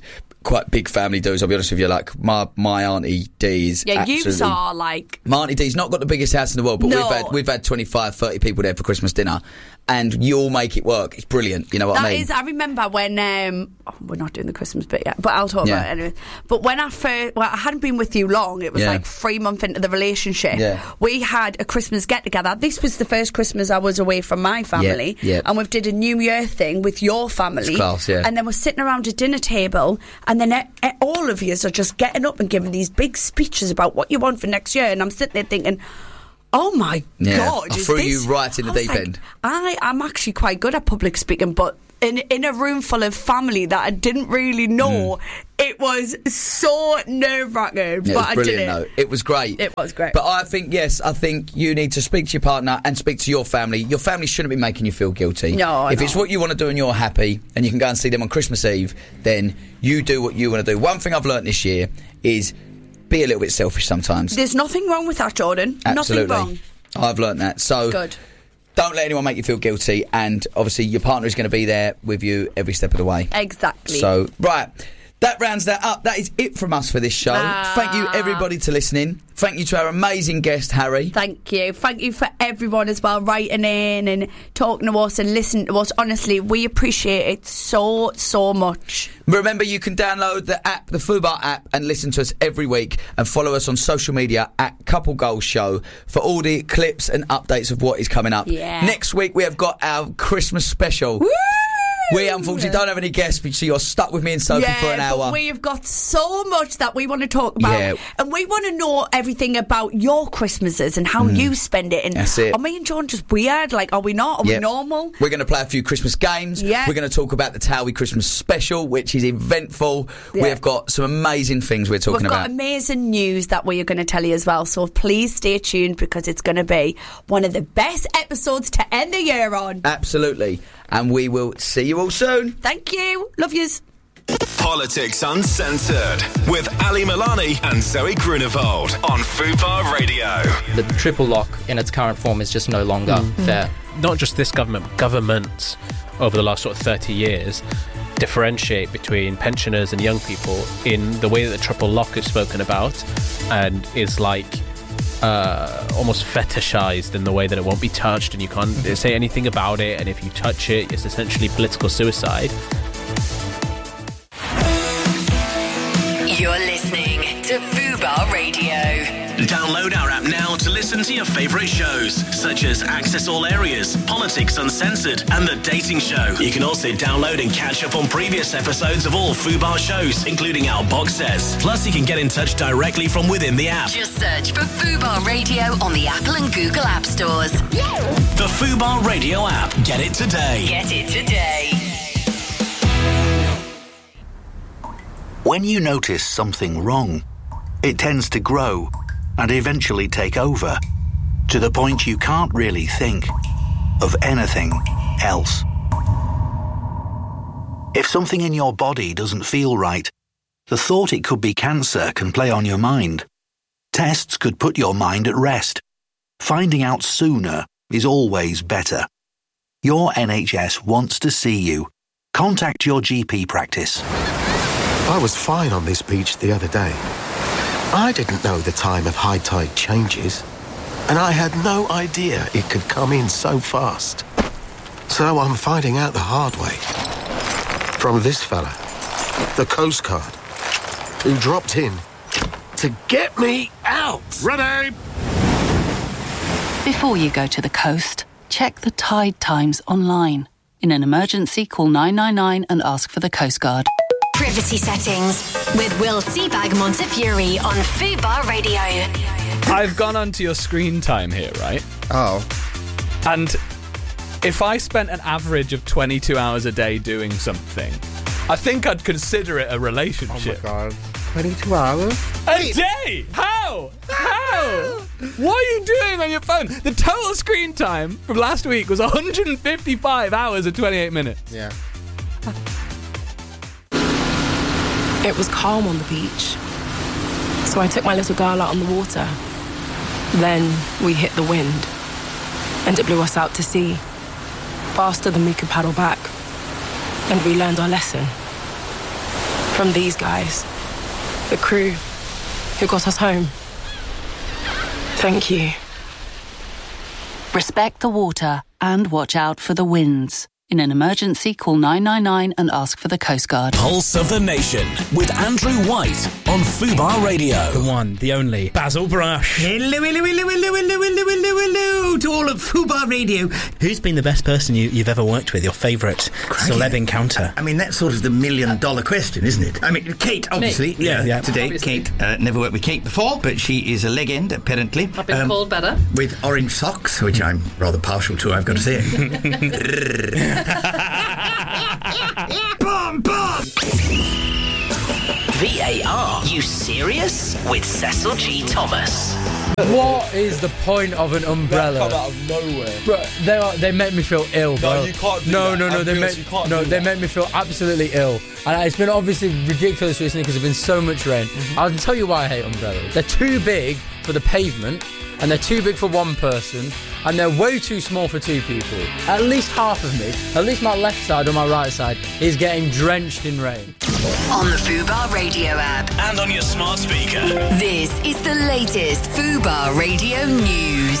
quite big family dudes, I'll be honest with you. Like, my Auntie Dee is yous are like... My Auntie Dee's not got the biggest house in the world, but we've had 25, 30 people there for Christmas dinner, and you all make it work. It's brilliant, you know what I mean? I remember when... we're not doing the Christmas bit yet, but I'll talk about it anyway. But when I hadn't been with you long, it was like 3 months into the relationship. Yeah. We had a Christmas get-together. This was the first Christmas I was away from my family, and we did a New Year thing with your family. It's class, yeah. And then we're sitting around a dinner table, and then all of you are just getting up and giving these big speeches about what you want for next year, and I'm sitting there thinking, oh my God, I threw you right in the deep end. I'm actually quite good at public speaking, but in a room full of family that I didn't really know, it was so nerve-wracking. Yeah, but it was brilliant, though. It was great. It was great. But I think you need to speak to your partner and speak to your family. Your family shouldn't be making you feel guilty. No, If it's what you want to do and you're happy, and you can go and see them on Christmas Eve, then you do what you want to do. One thing I've learnt this year is be a little bit selfish sometimes. There's nothing wrong with that, Jordan. Absolutely. Nothing wrong. I've learnt that. So good. Don't let anyone make you feel guilty, and obviously your partner is going to be there with you every step of the way. Exactly. So, right, that rounds that up. That is it from us for this show. Thank you, everybody, to listening. Thank you to our amazing guest, Harry. Thank you. Thank you for everyone as well, writing in and talking to us and listening to us. Honestly, we appreciate it so, so much. Remember, you can download the app, the Fubar app, and listen to us every week, and follow us on social media at Couple Goals Show for all the clips and updates of what is coming up. Yeah. Next week, we have got our Christmas special. Woo! We unfortunately don't have any guests, so you're stuck with me and Sophie for an hour. But we have got so much that we want to talk about, and we want to know everything about your Christmases and how you spend it. And that's it. Are me and John just weird? Like, are we not? Are we normal? We're going to play a few Christmas games. Yeah. We're going to talk about the Towie Christmas special, which is eventful. Yeah. We have got some amazing things we're talking about. We've got amazing news that we are going to tell you as well. So please stay tuned, because it's going to be one of the best episodes to end the year on. Absolutely. And we will see you all soon. Thank you. Love yous. Politics Uncensored with Ali Milani and Zoe Grunewald on Fubar Radio. The triple lock in its current form is just no longer fair. Not just this government, but governments over the last sort of 30 years differentiate between pensioners and young people in the way that the triple lock is spoken about, and is like almost fetishized in the way that it won't be touched and you can't say anything about it, and if you touch it, it's essentially political suicide. You're listening to Fubar Radio. Download our app now to listen to your favourite shows, such as Access All Areas, Politics Uncensored, and The Dating Show. You can also download and catch up on previous episodes of all Fubar shows, including our box sets. Plus, you can get in touch directly from within the app. Just search for Fubar Radio on the Apple and Google App Stores. The Fubar Radio app. Get it today. Get it today. When you notice something wrong, it tends to grow and eventually take over, to the point you can't really think of anything else. If something in your body doesn't feel right, the thought it could be cancer can play on your mind. Tests could put your mind at rest. Finding out sooner is always better. Your NHS wants to see you. Contact your GP practice. I was fine on this beach the other day. I didn't know the time of high tide changes, and I had no idea it could come in so fast. So I'm finding out the hard way. From this fella, the Coast Guard, who dropped in to get me out. Ready! Before you go to the coast, check the tide times online. In an emergency, call 999 and ask for the Coast Guard. Privacy Settings with Will Seabag Montefiore on Fubar Radio. I've gone onto your screen time here, right? Oh. And if I spent an average of 22 hours a day doing something, I think I'd consider it a relationship. Oh my God. 22 hours? A day? How? What are you doing on your phone? The total screen time from last week was 155 hours and 28 minutes. Yeah. It was calm on the beach, so I took my little girl out on the water. Then we hit the wind, and it blew us out to sea, faster than we could paddle back, and we learned our lesson. from these guys, the crew who got us home. Thank you. Respect the water and watch out for the winds. In an emergency, call 999 and ask for the Coast Guard. Pulse of the Nation with Andrew White on Fubar Radio. The one, the only, Basil Brush. Hello to all of Fubar Radio. Who's been the best person you've ever worked with, your favourite celeb encounter? I mean, that's sort of the million-dollar question, isn't it? I mean, Kate, obviously. Yeah. Today, Obviously. Kate, never worked with Kate before, but she is a legend, apparently. I've been called better. With orange socks, which I'm rather partial to, I've got to say. Boom, boom! VAR, you serious? With Cecil G. Thomas. What is the point of an umbrella? That come out of nowhere. Bro, they make me feel ill, bro. No, you can't do no, that. No, they make me feel absolutely ill. And it's been obviously ridiculous recently because there's been so much rain. I'll tell you why I hate umbrellas. They're too big for the pavement, and they're too big for one person, and they're way too small for two people. At least half of me, at least my left side or my right side, is getting drenched in rain. On the Fubar Radio app. And on your smart speaker. This is the latest Fubar Radio news.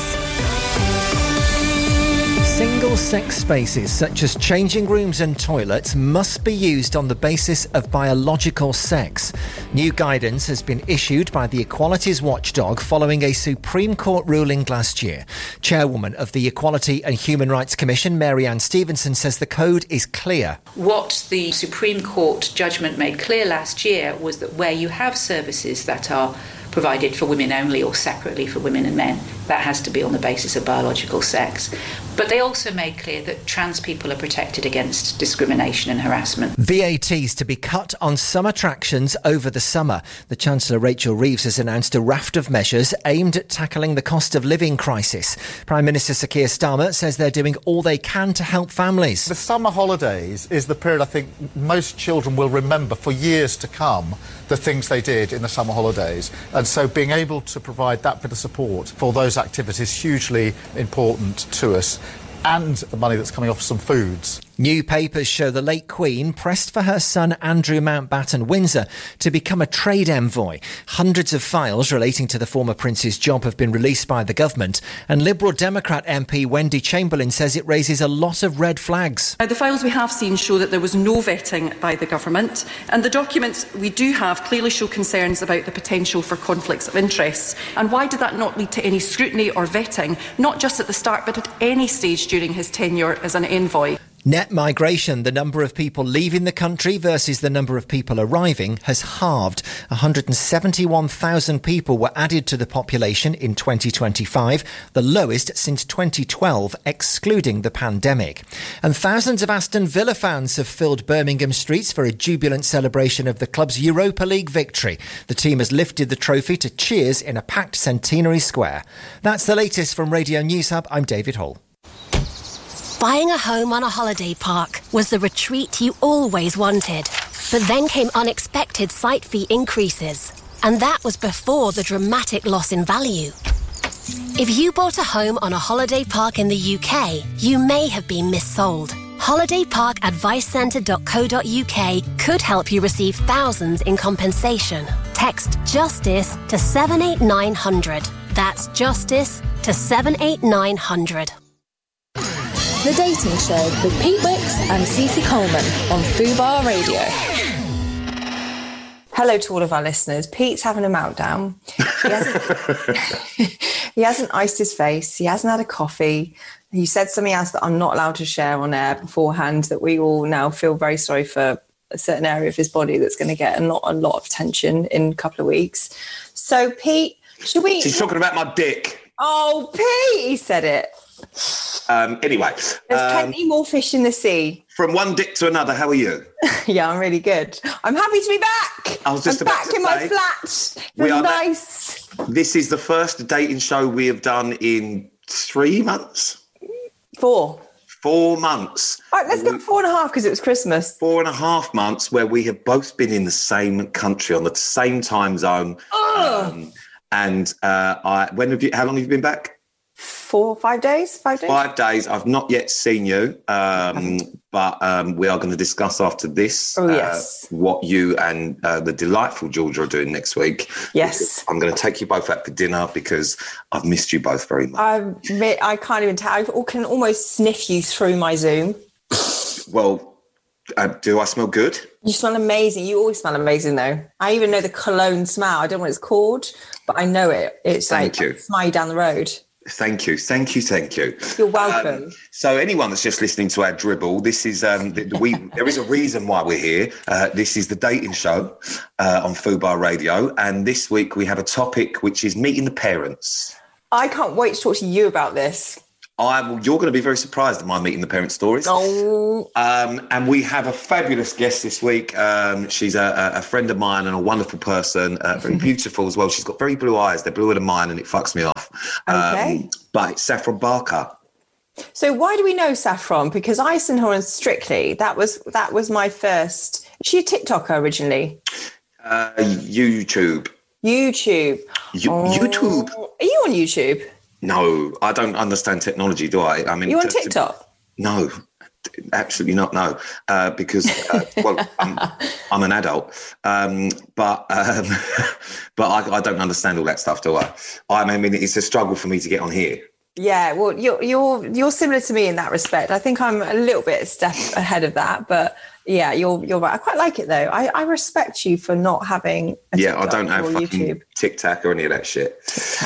Single-sex spaces, such as changing rooms and toilets, must be used on the basis of biological sex. New guidance has been issued by the Equalities Watchdog following a Supreme Court ruling last year. Chairwoman of the Equality and Human Rights Commission, Mary Ann Stevenson, says the code is clear. What the Supreme Court judgment made clear last year was that where you have services that are provided for women only or separately for women and men, that has to be on the basis of biological sex. But they also made clear that trans people are protected against discrimination and harassment. VATs to be cut on some attractions over the summer. The Chancellor Rachel Reeves has announced a raft of measures aimed at tackling the cost of living crisis. Prime Minister Sir Keir Starmer says they're doing all they can to help families. The summer holidays is the period I think most children will remember for years to come, the things they did in the summer holidays. And so being able to provide that bit of support for those activities is hugely important to us. And the money that's coming off some foods. New papers show the late Queen pressed for her son Andrew Mountbatten Windsor to become a trade envoy. Hundreds of files relating to the former prince's job have been released by the government, and Liberal Democrat MP Wendy Chamberlain says it raises a lot of red flags. The files we have seen show that there was no vetting by the government, and the documents we do have clearly show concerns about the potential for conflicts of interest. And why did that not lead to any scrutiny or vetting, not just at the start but at any stage during his tenure as an envoy? Net migration, the number of people leaving the country versus the number of people arriving, has halved. 171,000 people were added to the population in 2025, the lowest since 2012, excluding the pandemic. And thousands of Aston Villa fans have filled Birmingham streets for a jubilant celebration of the club's Europa League victory. The team has lifted the trophy to cheers in a packed Centenary Square. That's the latest from Radio News Hub. I'm David Hall. Buying a home on a holiday park was the retreat you always wanted. But then came unexpected site fee increases. And that was before the dramatic loss in value. If you bought a home on a holiday park in the UK, you may have been missold. holidayparkadvicecentre.co.uk could help you receive thousands in compensation. Text JUSTICE to 78900. That's JUSTICE to 78900. The Dating Show with Pete Wicks and Cece Coleman on Fubar Radio. Hello to all of our listeners. Pete's having a meltdown. He hasn't iced his face. He hasn't had a coffee. He said something else that I'm not allowed to share on air beforehand, that we all now feel very sorry for a certain area of his body that's going to get a lot of attention in a couple of weeks. So, Pete, should we... She's talking about my dick. Oh, Pete, he said it. Anyway. There's plenty more fish in the sea. From one dick to another, how are you? Yeah, I'm really good. I'm happy to be back. I was just I'm about back to in say, my flat. we are nice. This is the first dating show we have done in 3 months. 4 months. All right, let's go 4.5 because it was Christmas. 4.5 months where we have both been in the same country on the same time zone. Oh. How long have you been back? 5 days. 5 days. 5 days. I've not yet seen you, but we are going to discuss after this what you and the delightful Georgia are doing next week. Yes. I'm going to take you both out for dinner because I've missed you both very much. I can't even tell. I can almost sniff you through my Zoom. Well, do I smell good? You smell amazing. You always smell amazing, though. I even know the cologne smell. I don't know what it's called, but I know it. It's Thank you. Smell you down the road. Thank you. You're welcome. So anyone that's just listening to our dribble, this is there is a reason why we're here. This is the dating show on Fubar Radio, and this week we have a topic which is meeting the parents. I can't wait to talk to you about this. You're going to be very surprised at my meeting the parent stories. Oh. And we have a fabulous guest this week. She's a friend of mine and a wonderful person, very beautiful as well. She's got very blue eyes. They're bluer than mine and it fucks me off. Okay. But it's Saffron Barker. So why do we know Saffron? Because I seen her on Strictly. That was my first. Is she a TikToker originally? YouTube. YouTube. YouTube. Are you on YouTube? No, I don't understand technology, do I? I mean, you on TikTok? No, absolutely not. No, because I'm an adult, but I don't understand all that stuff, do I? I mean, it's a struggle for me to get on here. Yeah, well, you're similar to me in that respect. I think I'm a little bit a step ahead of that, but yeah, you're right. I quite like it though. I respect you for not having a TikTok I don't have fucking YouTube. TikTok or any of that shit.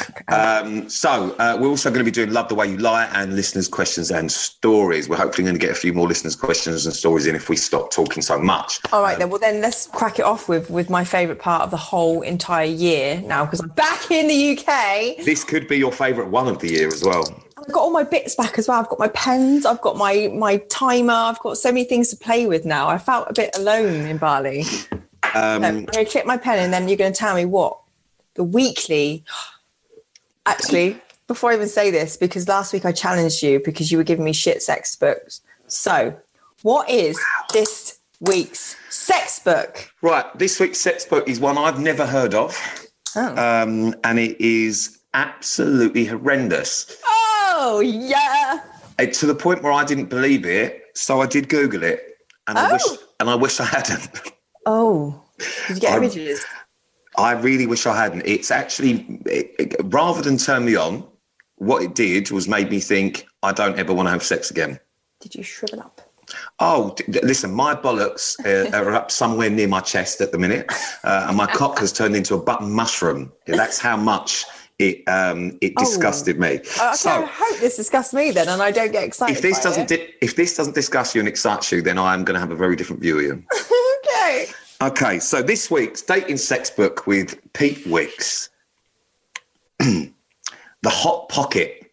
So we're also going to be doing Love the Way You Lie and listeners' questions and stories. We're hopefully going to get a few more listeners' questions and stories in if we stop talking so much. All right, then. Well, then let's crack it off with my favourite part of the whole entire year now, because I'm back in the UK. This could be your favourite one of the year as well. I've got all my bits back as well. I've got my pens, I've got my timer, I've got so many things to play with now. I felt a bit alone in Bali. I'm going to click my pen and then you're going to tell me what the weekly... Actually, before I even say this, because last week I challenged you because you were giving me shit sex books. So, what is this week's sex book? Right, this week's sex book is one I've never heard of. Oh. And it is absolutely horrendous. Oh, yeah. To the point where I didn't believe it, so I did Google it, and I wish I hadn't. Oh, did you get images? I really wish I hadn't. It's actually, rather than turn me on, what it did was made me think, I don't ever want to have sex again. Did you shrivel up? Oh, listen, my bollocks are up somewhere near my chest at the minute, and my cock has turned into a button mushroom. That's how much... It disgusted me. I hope this disgusts me then, and I don't get excited. If this doesn't disgust you and excite you, then I am going to have a very different view of you. Okay. Okay, so this week's dating sex book with Pete Wicks, The Hot Pocket.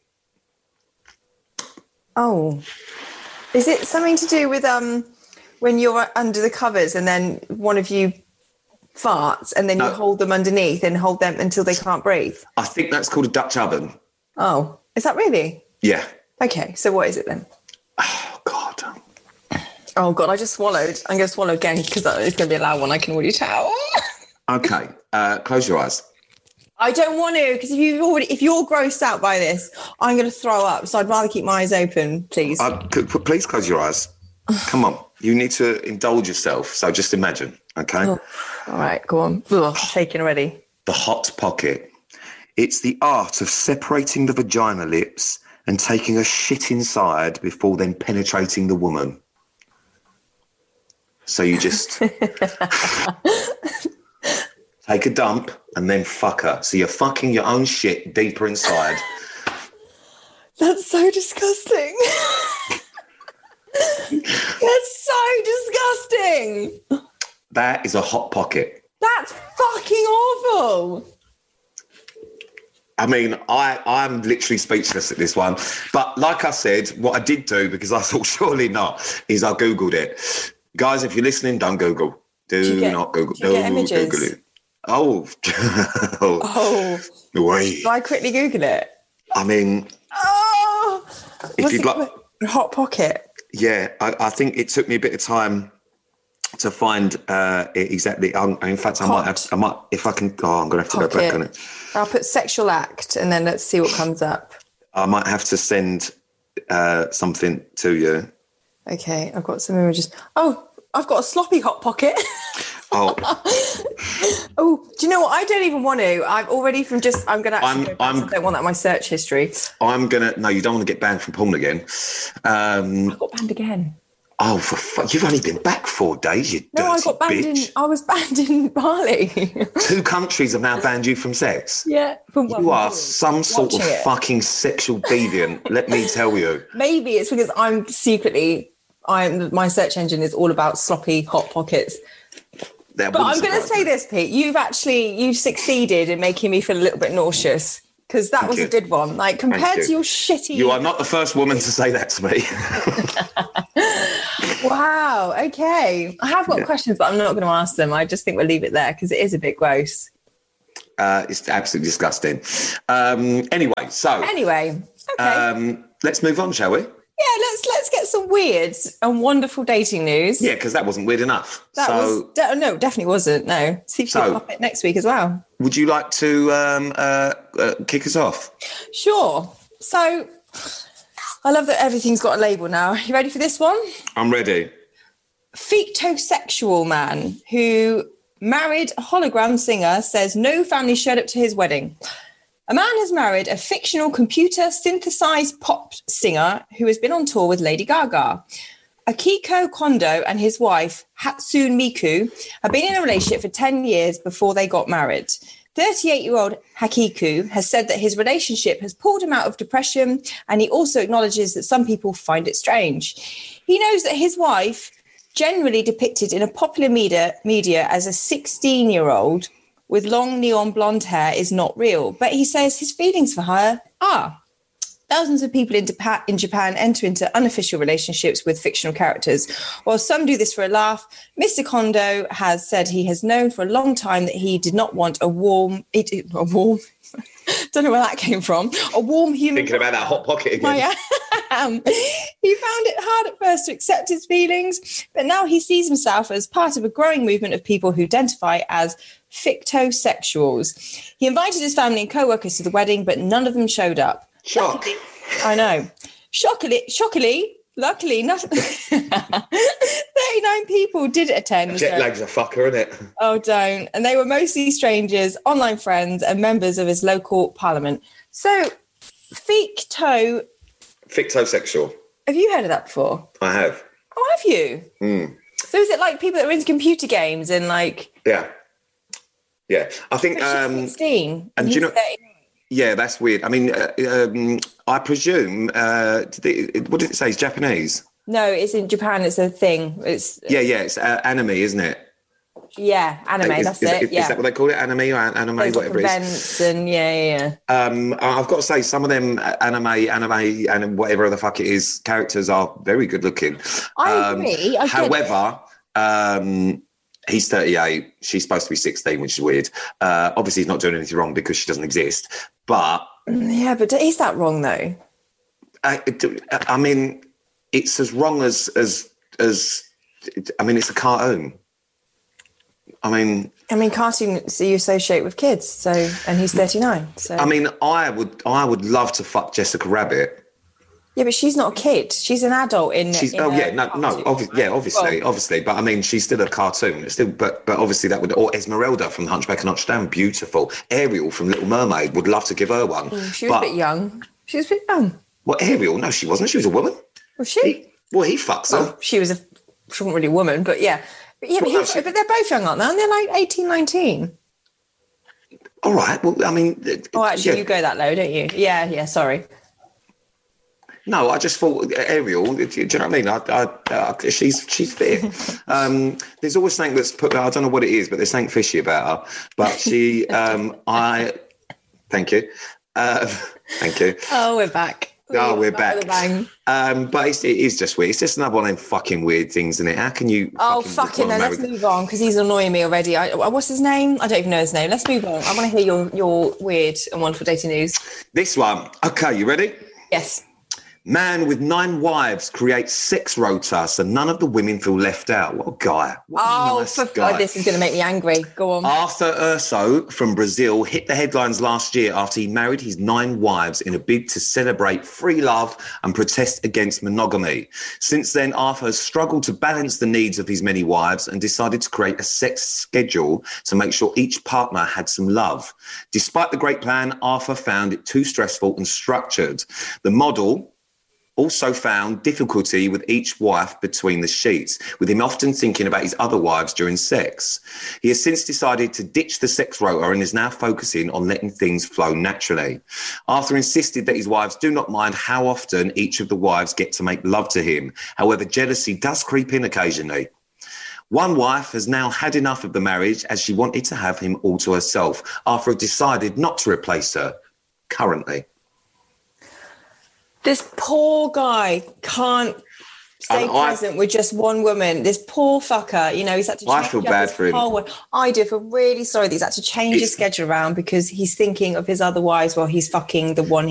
Oh, is it something to do with when you're under the covers and then one of you farts and then you hold them underneath and hold them until they can't breathe? I think that's called a Dutch oven. Oh, is that really? Yeah. Okay, so what is it then? Oh, God. Oh, God, I just swallowed. I'm going to swallow again because it's going to be a loud one, I can already tell. Okay, close your eyes. I don't want to, because if you're grossed out by this, I'm going to throw up. So I'd rather keep my eyes open, please. Please close your eyes. Come on. You need to indulge yourself. So just imagine, okay? Oh, all right, go on. Ugh, shaking already. The Hot Pocket. It's the art of separating the vagina lips and taking a shit inside before then penetrating the woman. So you just take a dump and then fuck her. So you're fucking your own shit deeper inside. That's so disgusting. That's so disgusting. That is a hot pocket. That's fucking awful. I mean, I'm literally speechless at this one. But like I said, what I did do, because I thought surely not, is I Googled it. Guys, if you're listening, don't Google. Do not Google. Do you get images? Google it. Oh. Wait. Do I quickly Google it? I mean, if you'd like... Hot Pocket. Yeah, I think it took me a bit of time to find it exactly. In fact, I might, if I can, I'm going to have to go back on it. I'll put sexual act and then let's see what comes up. I might have to send something to you. Okay, I've got some images. Oh, I've got a sloppy hot pocket. Oh. Oh, do you know what? I don't even want to. I'm already I'm going to actually go back. I don't want that in my search history. No, you don't want to get banned from porn again. I got banned again. Oh, for fuck! You've only been back 4 days, you No, I dirty got banned bitch. I was banned in Bali. 2 countries have now banned you from sex. Yeah. You are some sort of Watching it. fucking sexual deviant, let me tell you. Maybe it's because my search engine is all about sloppy hot pockets. That But wouldn't I'm going to surprise say me. this, Pete. You've succeeded in making me feel a little bit nauseous, because that was you. a good one. Like, compared you. to your shitty... You are not the first woman to say that to me. Wow, okay. I have got questions, but I'm not going to ask them. I just think we'll leave it there, because it is a bit gross. It's absolutely disgusting. Anyway, okay. Let's move on, shall we? Yeah, let's get some weird and wonderful dating news. Yeah, because that wasn't weird enough. No, definitely wasn't. No. See if you can pop it next week as well. Would you like to kick us off? Sure. So, I love that everything's got a label now. You ready for this one? I'm ready. Fictosexual man who married a hologram singer says no family showed up to his wedding. A man has married a fictional computer-synthesized pop singer who has been on tour with Lady Gaga. Akiko Kondo and his wife, Hatsune Miku, have been in a relationship for 10 years before they got married. 38-year-old Hakiku has said that his relationship has pulled him out of depression, and he also acknowledges that some people find it strange. He knows that his wife, generally depicted in a popular media as a 16-year-old with long neon blonde hair, is not real, but he says his feelings for her are. Thousands of people in Japan enter into unofficial relationships with fictional characters. While some do this for a laugh, Mr. Kondo has said he has known for a long time that he did not want a warm, don't know where that came from, a warm human... Thinking about that hot pocket again. I am. He found it hard at first to accept his feelings, but now he sees himself as part of a growing movement of people who identify as fictosexuals. He invited his family and co-workers to the wedding, but none of them showed up. Shock. I know. Luckily, 39 people did attend. Jet lag's a fucker, isn't it? Oh, don't. And they were mostly strangers, online friends, and members of his local parliament. So, Fictosexual. Have you heard of that before? I have. Oh, have you? So is it like people that are into computer games and like... Yeah. I think... But she's 16. And do you know... Yeah, that's weird. I mean, I presume... what did it say? It's Japanese? No, it's in Japan. It's a thing. It's It's anime, isn't it? Yeah, anime, that's it. Is that what they call it? Anime or anime, there's whatever it is? events and yeah. I've got to say, some of them anime, and whatever the fuck it is, characters are very good looking. I agree. However, he's 38. She's supposed to be 16, which is weird. Obviously, he's not doing anything wrong because she doesn't exist. But yeah, but is that wrong though? I mean, it's as wrong as I mean, it's a cartoon. I mean, cartoons you associate with kids, and he's 39. So I mean, I would love to fuck Jessica Rabbit. Yeah, but she's not a kid. She's an adult obviously. But I mean, she's still a cartoon. It's still, but obviously that would, or Esmeralda from The Hunchback of Notre Dame, beautiful. Ariel from Little Mermaid, would love to give her one. She was a bit young. She was a bit young. Well, Ariel, no, she wasn't. She was a woman. Was she? He fucks her. Well, she wasn't really a woman, but yeah. But they're both young, aren't they? And they're like 18, 19. All right. Well, I mean... Oh, actually, you go that low, don't you? Yeah, sorry. No, I just thought Ariel. Do you know what I mean? She's fit. There's always something that's put. I don't know what it is, but there's something fishy about her. But she, thank you, thank you. Oh, we're back. We're back. Bang. But it is just weird. It's just another one of them fucking weird things, isn't it? How can you? Oh, fucking no! Let's move on because he's annoying me already. What's his name? I don't even know his name. Let's move on. I want to hear your weird and wonderful dating news. This one. Okay, you ready? Yes. Man with 9 wives creates sex rota so none of the women feel left out. What a guy. What a nice guy. This is going to make me angry. Go on. Arthur Urso from Brazil hit the headlines last year after he married his 9 wives in a bid to celebrate free love and protest against monogamy. Since then, Arthur has struggled to balance the needs of his many wives and decided to create a sex schedule to make sure each partner had some love. Despite the great plan, Arthur found it too stressful and structured. The model also found difficulty with each wife between the sheets, with him often thinking about his other wives during sex. He has since decided to ditch the sex rota and is now focusing on letting things flow naturally. Arthur insisted that his wives do not mind how often each of the wives get to make love to him. However, jealousy does creep in occasionally. One wife has now had enough of the marriage as she wanted to have him all to herself. Arthur decided not to replace her currently. This poor guy can't stay present with just one woman. This poor fucker, he's had to change I feel bad for him. I do feel really sorry that he's had to change his schedule around because he's thinking of his other wives while he's fucking the one